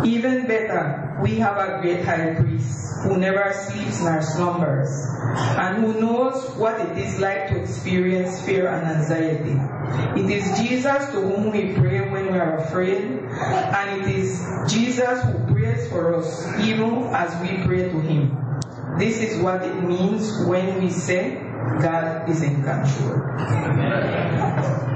Even better, we have a great high priest who never sleeps nor slumbers, and who knows what it is like to experience fear and anxiety. It is Jesus to whom we pray when we are afraid, and it is Jesus who prays for us even as we pray to him. This is what it means when we say God is in control.